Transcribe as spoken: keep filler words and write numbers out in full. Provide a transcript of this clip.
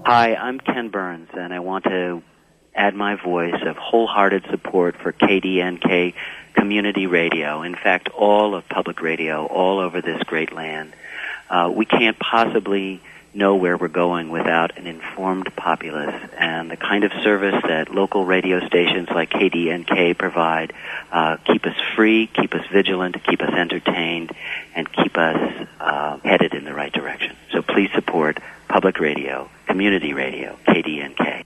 Hi, I'm Ken Burns, and I want to add my voice of wholehearted support for K D N K Community Radio. In fact, all of public radio all over this great land. Uh, we can't possibly know where we're going without an informed populace, and the kind of service that local radio stations like K D N K provide uh, keep us free, keep us vigilant, keep us entertained, and keep us uh, headed in the right direction. So please support public radio, community radio, K D N K.